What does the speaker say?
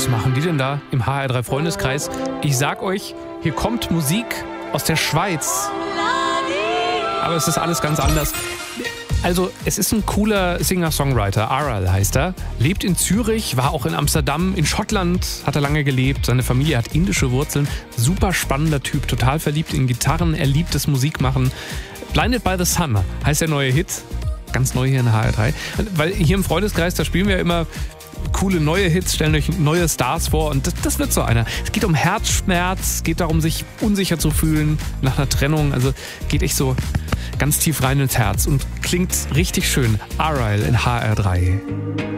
machen die denn da im HR3 Freundeskreis? Ich sag euch, hier kommt Musik aus der Schweiz. Aber es ist alles ganz anders. Also, es ist ein cooler Singer-Songwriter, Aral heißt er, lebt in Zürich, war auch in Amsterdam, in Schottland hat er lange gelebt, seine Familie hat indische Wurzeln, super spannender Typ, total verliebt in Gitarren, er liebt das Musikmachen. Blinded by the Sun heißt der neue Hit, ganz neu hier in HR3, weil hier im Freundeskreis, da spielen wir ja immer coole neue Hits, stellen euch neue Stars vor und das wird so einer. Es geht um Herzschmerz, es geht darum, sich unsicher zu fühlen nach einer Trennung, also geht echt so ganz tief rein ins Herz und klingt richtig schön. Aral in HR3.